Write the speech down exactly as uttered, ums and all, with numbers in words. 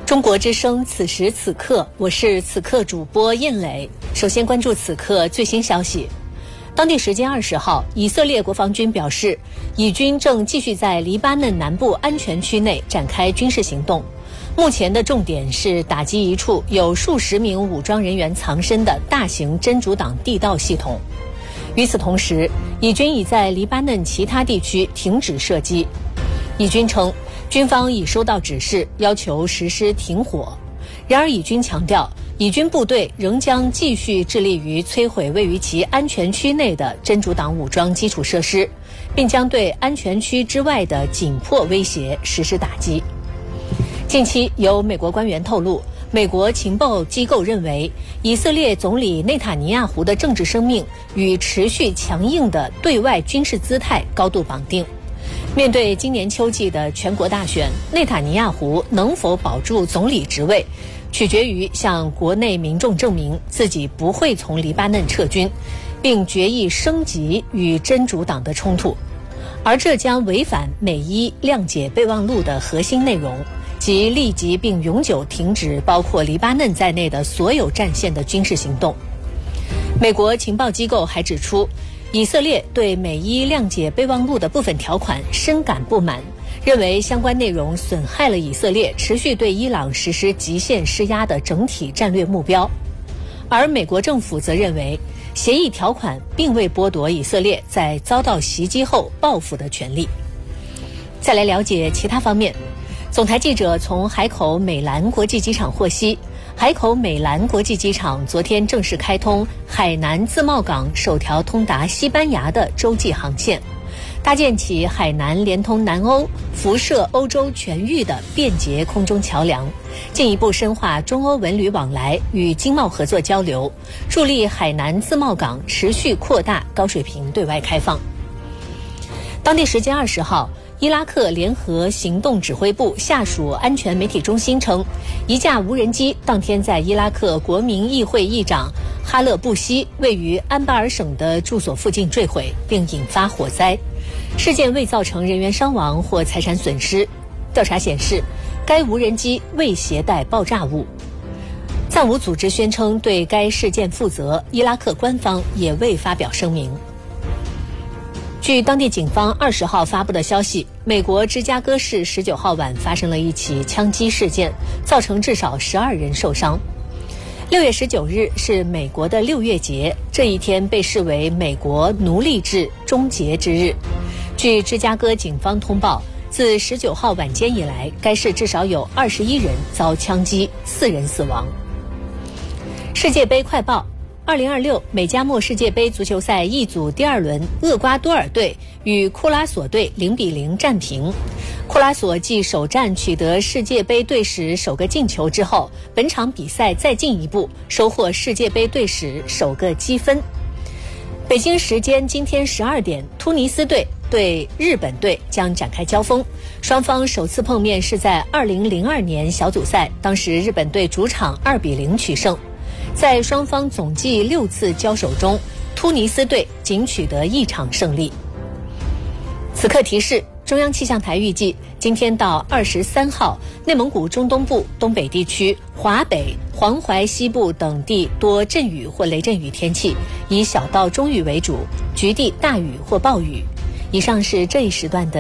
中国之声，此时此刻，我是此刻主播印磊。首先关注此刻最新消息。当地时间二十号，以色列国防军表示，以军正继续在黎巴嫩南部安全区内展开军事行动。目前的重点是打击一处有数十名武装人员藏身的大型真主党地道系统。与此同时，以军已在黎巴嫩其他地区停止射击。以军称，军方已收到指示，要求实施停火。然而，以军强调，以军部队仍将继续致力于摧毁位于其安全区内的真主党武装基础设施，并将对安全区之外的紧迫威胁实施打击。近期，有美国官员透露，美国情报机构认为，以色列总理内塔尼亚胡的政治生命与持续强硬的对外军事姿态高度绑定。面对今年秋季的全国大选，内塔尼亚胡能否保住总理职位，取决于向国内民众证明自己不会从黎巴嫩撤军，并决意升级与真主党的冲突。而这将违反美伊谅解备忘录的核心内容，即立即并永久停止包括黎巴嫩在内的所有战线的军事行动。美国情报机构还指出，以色列对美伊谅解备忘录的部分条款深感不满，认为相关内容损害了以色列持续对伊朗实施极限施压的整体战略目标。而美国政府则认为，协议条款并未剥夺以色列在遭到袭击后报复的权利。再来了解其他方面，总台记者从海口美兰国际机场获悉，海口美兰国际机场昨天正式开通海南自贸港首条通达西班牙的洲际航线，搭建起海南连通南欧、辐射欧洲全域的便捷空中桥梁，进一步深化中欧文旅往来与经贸合作交流，助力海南自贸港持续扩大高水平对外开放。当地时间二十号，伊拉克联合行动指挥部下属安全媒体中心称，一架无人机当天在伊拉克国民议会议长哈勒布西位于安巴尔省的住所附近坠毁，并引发火灾。事件未造成人员伤亡或财产损失。调查显示，该无人机未携带爆炸物。暂无组织宣称对该事件负责，伊拉克官方也未发表声明。据当地警方二十号发布的消息，美国芝加哥市十九号晚发生了一起枪击事件，造成至少十二人受伤。六月十九日是美国的六月节，这一天被视为美国奴隶制终结之日。据芝加哥警方通报，自十九号晚间以来，该市至少有二十一人遭枪击，四人死亡。世界杯快报。二零二六美加墨世界杯足球赛 E 组第二轮，厄瓜多尔队与库拉索队零比零战平。库拉索继首战取得世界杯队史首个进球之后，本场比赛再进一步收获世界杯队史首个积分。北京时间今天十二点，突尼斯队对日本队将展开交锋，双方首次碰面是在二零零二年小组赛，当时日本队主场二比零取胜。在双方总计六次交手中，突尼斯队仅取得一场胜利。此刻提示，中央气象台预计今天到二十三号，内蒙古中东部、东北地区、华北、黄淮西部等地多阵雨或雷阵雨天气，以小到中雨为主，局地大雨或暴雨。以上是这一时段的